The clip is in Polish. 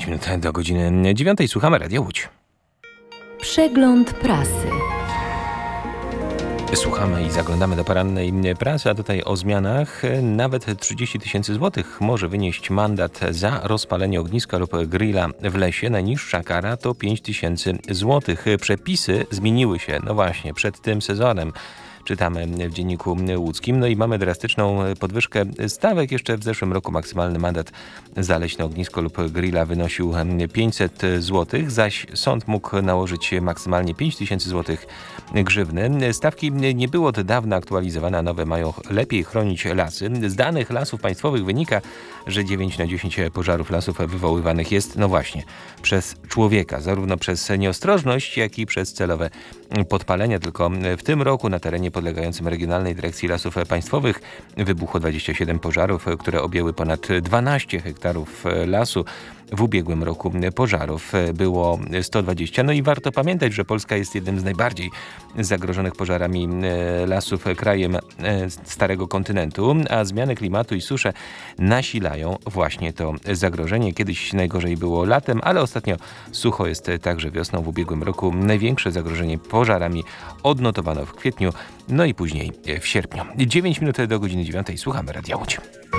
9 minut do godziny 9. Słuchamy Radia Łódź. Przegląd prasy. Słuchamy i zaglądamy do porannej prasy, a tutaj o zmianach. Nawet 30 000 złotych może wynieść mandat za rozpalenie ogniska lub grilla w lesie. Najniższa kara to 5 000 złotych. Przepisy zmieniły się, no właśnie, przed tym sezonem. Czytamy w Dzienniku Łódzkim. No i mamy drastyczną podwyżkę stawek. Jeszcze w zeszłym roku maksymalny mandat za leśne ognisko lub grilla wynosił 500 zł, zaś sąd mógł nałożyć maksymalnie 5 000 zł grzywny. Stawki nie były od dawna aktualizowane, a nowe mają lepiej chronić lasy. Z danych Lasów Państwowych wynika, że 9 na 10 pożarów lasów wywoływanych jest, no właśnie, przez człowieka. Zarówno przez nieostrożność, jak i przez celowe podpalenia. Tylko w tym roku na terenie podlegającym Regionalnej Dyrekcji Lasów Państwowych wybuchło 27 pożarów, które objęły ponad 12 hektarów lasu. W ubiegłym roku pożarów było 120. No i warto pamiętać, że Polska jest jednym z najbardziej zagrożonych pożarami lasów krajem Starego Kontynentu, a zmiany klimatu i susze nasilają właśnie to zagrożenie. Kiedyś najgorzej było latem, ale ostatnio sucho jest także wiosną. W ubiegłym roku największe zagrożenie pożarami odnotowano w kwietniu, no i później w sierpniu. 9 minut do godziny 9. Słuchamy Radia Łódź.